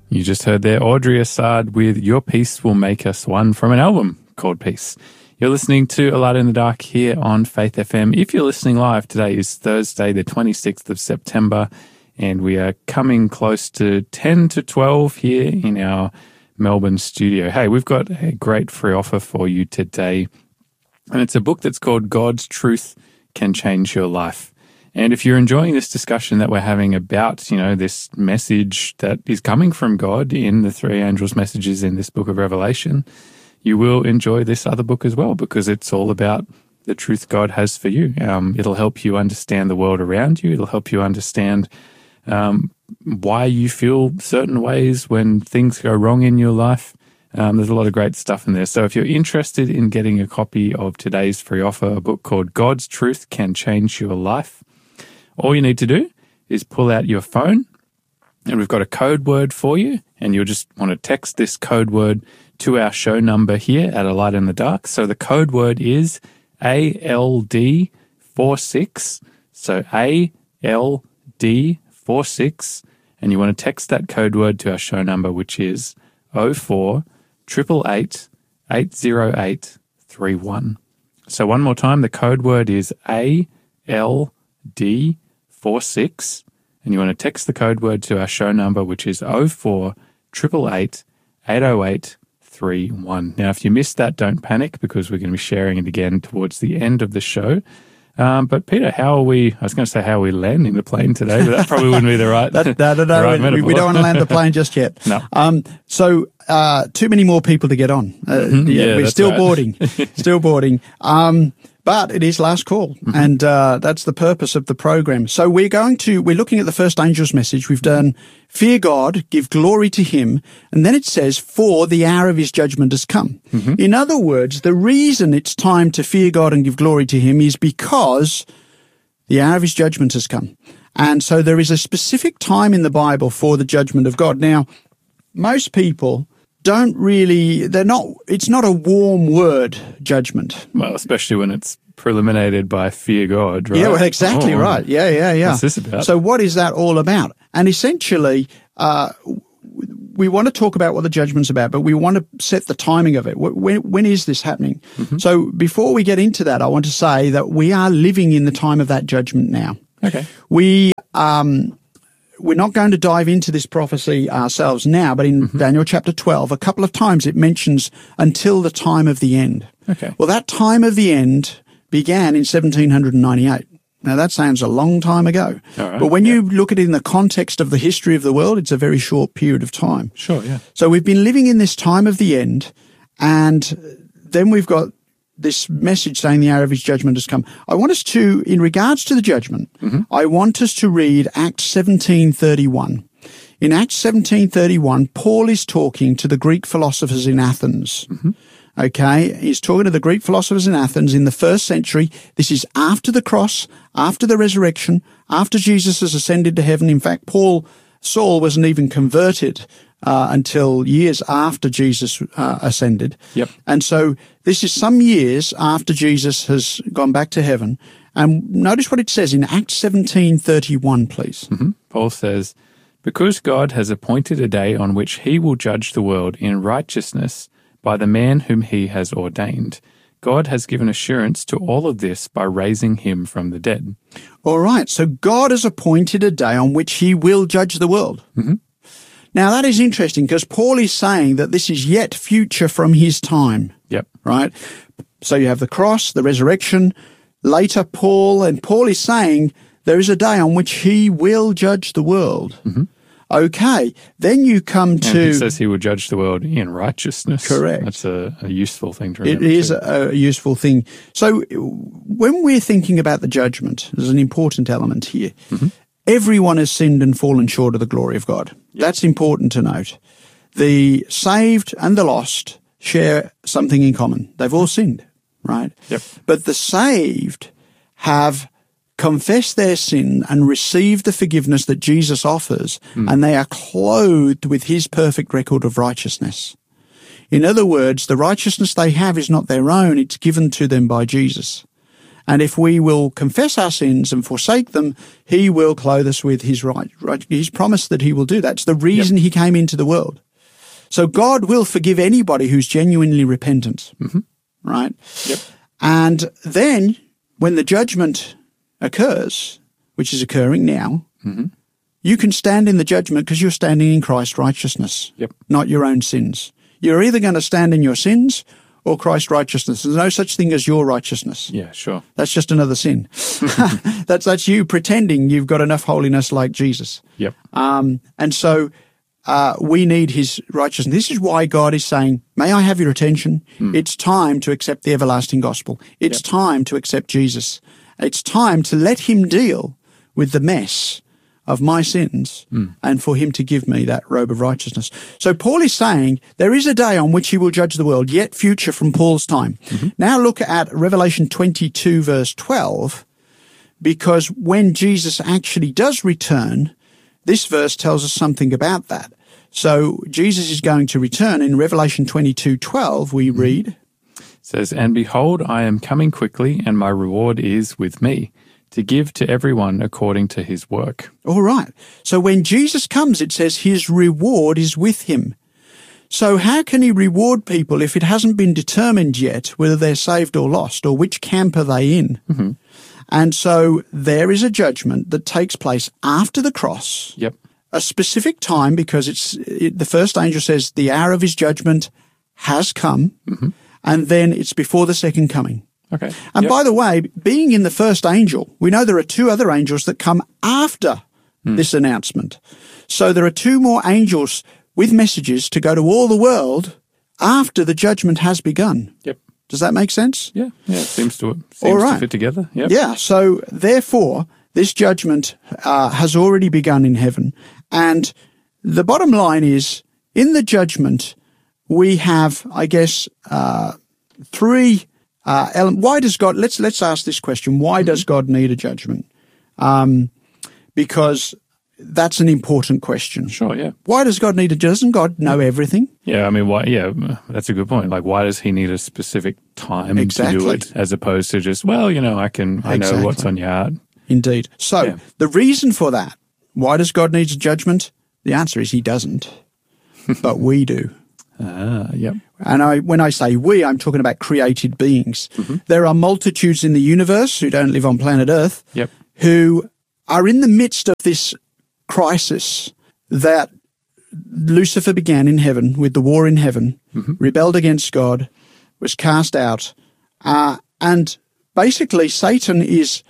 You just heard there Audrey Assad with Your Peace Will Make Us One from an album called Peace. You're listening to A Light in the Dark here on Faith FM. If you're listening live, today is Thursday, the 26th of September, and we are coming close to 10 to 12 here in our Melbourne studio. Hey, we've got a great free offer for you today, and it's a book that's called God's Truth Can Change Your Life. And if you're enjoying this discussion that we're having about, this message that is coming from God in the three angels' messages in this book of Revelation, you will enjoy this other book as well, because it's all about the truth God has for you. It'll help you understand the world around you. It'll help you understand why you feel certain ways when things go wrong in your life. There's a lot of great stuff in there. So if you're interested in getting a copy of today's free offer, a book called God's Truth Can Change Your Life, all you need to do is pull out your phone, and we've got a code word for you, and you'll just want to text this code word to our show number here at A Light in the Dark. So the code word is ALD46. So ALD46. And you want to text that code word to our show number, which is 04 888 808 31. So one more time, the code word is ALD46. And you want to text the code word to our show number, which is 04 888 808 31. Now, if you missed that, don't panic, because we're going to be sharing it again towards the end of the show. But Peter, how are we landing the plane today, but that probably wouldn't be the right No, right we don't want to land the plane just yet. No. So too many more people to get on. We're still boarding. But it is last call, and that's the purpose of the program. So we're looking at the first angel's message. We've done fear God, give glory to him, and then it says, for the hour of his judgment has come. In other words, the reason it's time to fear God and give glory to him is because the hour of his judgment has come. And so there is a specific time in the Bible for the judgment of God. Now, most people it's not a warm word, judgment. Well, especially when it's preliminated by fear God, right? Yeah, well, exactly right. Yeah. What's this about? So what is that all about? And essentially, we want to talk about what the judgment's about, but we want to set the timing of it. When is this happening? So before we get into that, I want to say that we are living in the time of that judgment now. Okay. We're not going to dive into this prophecy ourselves now, but in Daniel chapter 12, a couple of times it mentions until the time of the end. Okay. Well, that time of the end began in 1798. Now, that sounds a long time ago. All right, but when you look at it in the context of the history of the world, it's a very short period of time. Sure, yeah. So we've been living in this time of the end, and then we've got this message saying the hour of his judgment has come. I want us to, in regards to the judgment, I want us to read Acts 17:31. In Acts 17:31, Paul is talking to the Greek philosophers in Athens. Okay, he's talking to the Greek philosophers in Athens in the first century. This is after the cross, after the resurrection, after Jesus has ascended to heaven. In fact, Saul wasn't even converted until years after Jesus ascended. Yep. And so this is some years after Jesus has gone back to heaven. And notice what it says in Acts 17:31, please. Paul says, because God has appointed a day on which he will judge the world in righteousness by the man whom he has ordained. God has given assurance to all of this by raising him from the dead. All right. So God has appointed a day on which he will judge the world. Now, that is interesting, because Paul is saying that this is yet future from his time. Yep. Right? So you have the cross, the resurrection, later Paul is saying there is a day on which he will judge the world. Okay, then you come to... And he says he will judge the world in righteousness. Correct. That's a useful thing to remember. It is a useful thing. So when we're thinking about the judgment, there's an important element here. Everyone has sinned and fallen short of the glory of God. Yep. That's important to note. The saved and the lost share something in common. They've all sinned, right? Yep. But the saved have confessed their sin and received the forgiveness that Jesus offers, and they are clothed with his perfect record of righteousness. In other words, the righteousness they have is not their own, it's given to them by Jesus. And if we will confess our sins and forsake them, he will clothe us with his right. He's promised that he will do that. It's the reason he came into the world. So God will forgive anybody who's genuinely repentant, right? Yep. And then when the judgment occurs, which is occurring now, you can stand in the judgment because you're standing in Christ's righteousness, not your own sins. You're either going to stand in your sins or Christ's righteousness. There's no such thing as your righteousness. Yeah, sure. That's just another sin. That's you pretending you've got enough holiness like Jesus. Yep. And so we need his righteousness. This is why God is saying, may I have your attention? It's time to accept the everlasting gospel. It's time to accept Jesus. It's time to let him deal with the mess of my sins and for him to give me that robe of righteousness. So Paul is saying there is a day on which he will judge the world, yet future from Paul's time. Now look at Revelation 22 verse 12, because when Jesus actually does return, this verse tells us something about that. So Jesus is going to return. In Revelation 22:12, we read, It says, "And behold, I am coming quickly, and my reward is with me, to give to everyone according to his work." all right. So when Jesus comes, it says his reward is with him. So how can he reward people if it hasn't been determined yet whether they're saved or lost, or which camp are they in? And so there is a judgment that takes place after the cross. Yep. A specific time, because the first angel says the hour of his judgment has come, and then it's before the second coming. Okay. And by the way, being in the first angel, we know there are two other angels that come after this announcement. So there are two more angels with messages to go to all the world after the judgment has begun. Yep. Does that make sense? Yeah. Yeah. It seems to fit together. Yep. Yeah. So therefore, this judgment has already begun in heaven. And the bottom line is, in the judgment, we have, I guess, three elements. Why does God, let's ask this question. Why does God need a judgment? Because that's an important question. Sure, yeah. Why does God need a judgment? Doesn't God know everything? Yeah, I mean, why? Yeah, that's a good point. Like, why does he need a specific time to do it, as opposed to just, well, you know, I know what's on your heart. Indeed. So the reason for that, why does God need a judgment? The answer is he doesn't, but we do. Yep. And when I say we, I'm talking about created beings. There are multitudes in the universe who don't live on planet Earth, who are in the midst of this crisis that Lucifer began in heaven with the war in heaven, rebelled against God, was cast out, and basically Satan is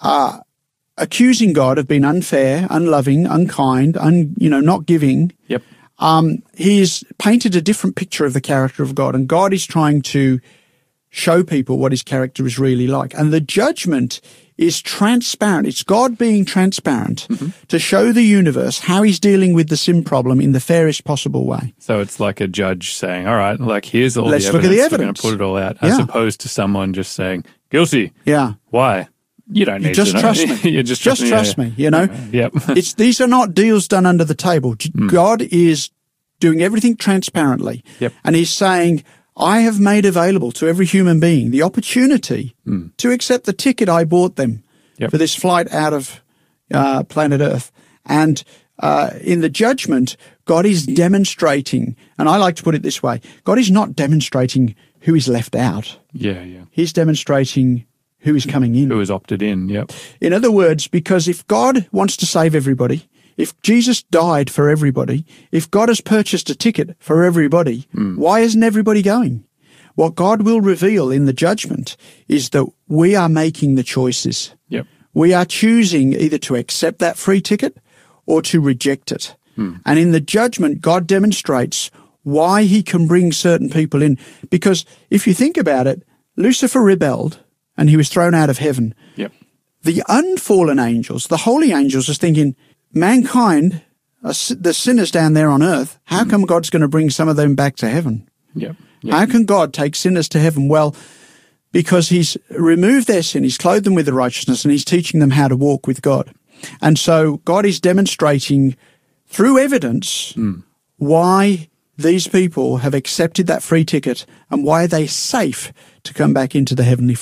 accusing God of being unfair, unloving, unkind, not giving. Yep. He's painted a different picture of the character of God, and God is trying to show people what his character is really like. And the judgment is transparent. It's God being transparent to show the universe how he's dealing with the sin problem in the fairest possible way. So it's like a judge saying, all right, like, here's all Let's the look evidence. at the We're evidence. going to put it all out, as opposed to someone just saying, guilty. Yeah. Why? You don't need just to know. trust me. You just trust me, you know. Yep. These are not deals done under the table. God is doing everything transparently. Yep. And he's saying, I have made available to every human being the opportunity to accept the ticket I bought them for this flight out of planet Earth. And in the judgment, God is demonstrating, and I like to put it this way, God is not demonstrating who is left out. Yeah, yeah. He's demonstrating who is coming in. Who is opted in, yep. In other words, because if God wants to save everybody, if Jesus died for everybody, if God has purchased a ticket for everybody, why isn't everybody going? What God will reveal in the judgment is that we are making the choices. Yep. We are choosing either to accept that free ticket or to reject it. And in the judgment, God demonstrates why he can bring certain people in. Because if you think about it, Lucifer rebelled and he was thrown out of heaven. Yep. The unfallen angels, the holy angels, are thinking, mankind, the sinners down there on earth, how come God's going to bring some of them back to heaven? Yep. How can God take sinners to heaven? Well, because he's removed their sin, he's clothed them with the righteousness, and he's teaching them how to walk with God. And so God is demonstrating through evidence why these people have accepted that free ticket and why they're safe to come back into the heavenly fold.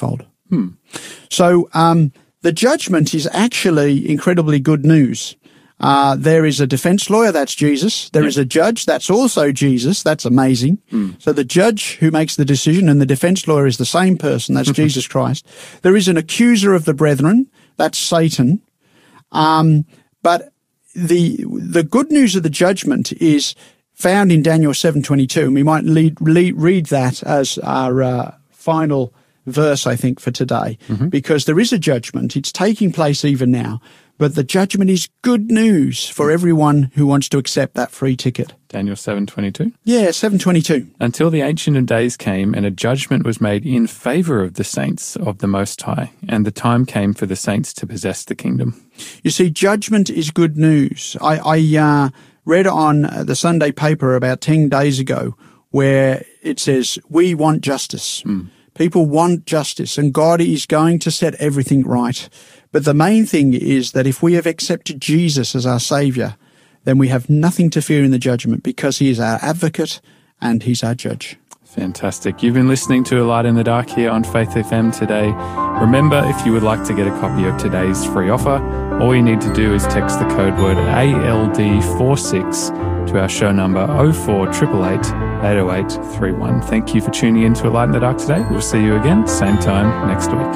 So the judgment is actually incredibly good news. There is a defense lawyer, that's Jesus. There is a judge, that's also Jesus. That's amazing. So the judge who makes the decision and the defense lawyer is the same person, that's Jesus Christ. There is an accuser of the brethren, that's Satan. But the good news of the judgment is found in Daniel 7:22, and we might read that as our final verse, I think, for today, because there is a judgment. It's taking place even now, but the judgment is good news for everyone who wants to accept that free ticket. Daniel 7:22? Yeah, 7:22. Until the Ancient of Days came, and a judgment was made in favor of the saints of the Most High, and the time came for the saints to possess the kingdom. You see, judgment is good news. I read on the Sunday paper about 10 days ago where it says, we want justice. People want justice, and God is going to set everything right. But the main thing is that if we have accepted Jesus as our Saviour, then we have nothing to fear in the judgment, because he is our advocate and he's our judge. Fantastic. You've been listening to A Light in the Dark here on Faith FM today. Remember, if you would like to get a copy of today's free offer, all you need to do is text the code word ALD46 to our show number 0488 808 31. Thank you for tuning in to A Light in the Dark today. We'll see you again, same time next week.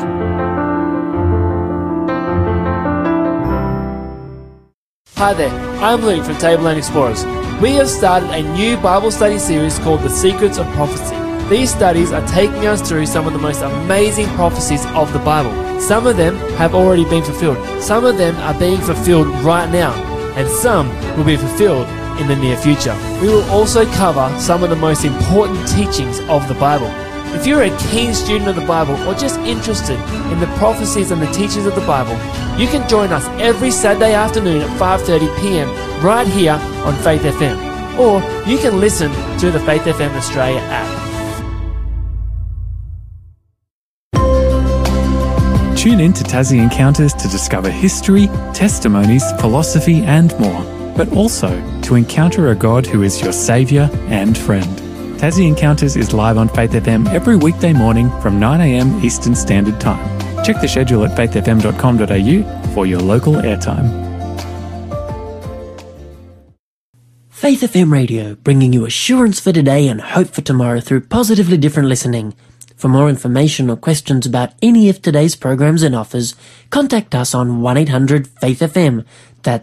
Hi there, I'm Luke from Tableland Explorers. We have started a new Bible study series called The Secrets of Prophecy. These studies are taking us through some of the most amazing prophecies of the Bible. Some of them have already been fulfilled. Some of them are being fulfilled right now. And some will be fulfilled in the near future. We will also cover some of the most important teachings of the Bible. If you're a keen student of the Bible or just interested in the prophecies and the teachings of the Bible, you can join us every Saturday afternoon at 5:30 p.m. right here on Faith FM. Or you can listen to the Faith FM Australia app. Tune in to Tassie Encounters to discover history, testimonies, philosophy and more, but also to encounter a God who is your saviour and friend. Tassie Encounters is live on Faith FM every weekday morning from 9 a.m. Eastern Standard Time. Check the schedule at faithfm.com.au for your local airtime. Faith FM Radio, bringing you assurance for today and hope for tomorrow through positively different listening. For more information or questions about any of today's programs and offers, contact us on 1-800-FAITH-FM. That's